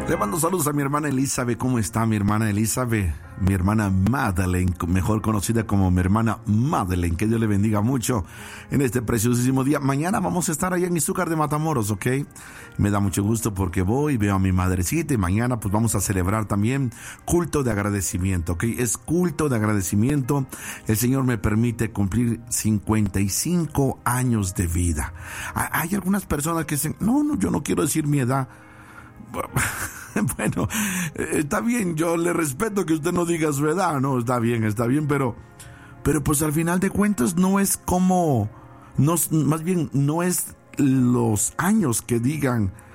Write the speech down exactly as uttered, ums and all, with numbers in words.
Le mando saludos a mi hermana Elizabeth. ¿Cómo está mi hermana Elizabeth? Mi hermana Madeleine, mejor conocida como mi hermana Madeleine. Que Dios le bendiga mucho en este preciosísimo día. Mañana vamos a estar allá en Izúcar de Matamoros, ¿ok? Me da mucho gusto porque voy, veo a mi madrecita y mañana pues vamos a celebrar también culto de agradecimiento, ¿ok? Es culto de agradecimiento. El Señor me permite cumplir cincuenta y cinco años de vida. Hay algunas personas que dicen, no, no, yo no quiero decir mi edad. Bueno, está bien, yo le respeto que usted no diga su edad, no, está bien, está bien, pero, pero pues al final de cuentas no es como, no, más bien no es los años que digan